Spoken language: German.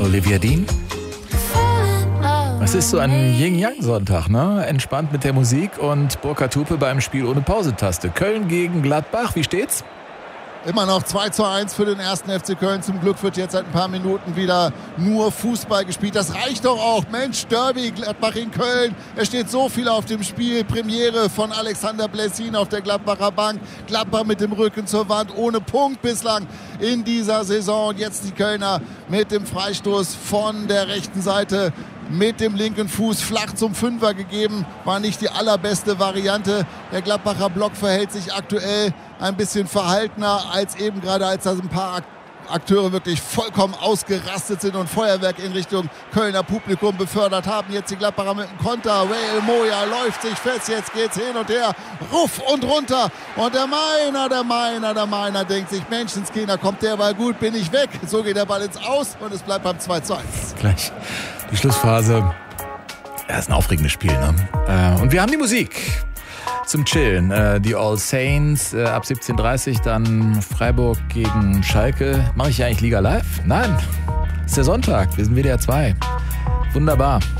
Olivia Dean. Es ist so ein Yin-Yang-Sonntag, ne? Entspannt mit der Musik und Burkhard Hupe beim Spiel ohne Pausetaste. Köln gegen Gladbach, wie steht's? Immer noch 2:1 für den 1. FC Köln. Zum Glück wird jetzt seit ein paar Minuten wieder nur Fußball gespielt. Das reicht doch auch. Mensch, Derby, Gladbach in Köln. Es steht so viel auf dem Spiel. Premiere von Alexander Blessin auf der Gladbacher Bank. Gladbach mit dem Rücken zur Wand, ohne Punkt bislang in dieser Saison. Und jetzt die Kölner mit dem Freistoß von der rechten Seite. Mit dem linken Fuß flach zum Fünfer gegeben. War nicht die allerbeste Variante. Der Gladbacher Block verhält sich aktuell ein bisschen verhaltener als eben gerade, als da ein paar Akteure wirklich vollkommen ausgerastet sind und Feuerwerk in Richtung Kölner Publikum befördert haben. Jetzt die Gladbacher mit dem Konter. Wael Moya läuft sich fest. Jetzt geht's hin und her. Ruff und runter. Und der Meiner denkt sich, Menschenskinder, kommt der Ball gut, bin ich weg. So geht der Ball ins Aus und es bleibt beim 2:1. Gleich die Schlussphase. Ja, ist ein aufregendes Spiel, ne? Und wir haben die Musik zum Chillen. Die All Saints ab 17:30, dann Freiburg gegen Schalke. Mache ich ja eigentlich Liga live? Nein, ist der Sonntag. Wir sind WDR 2. Wunderbar.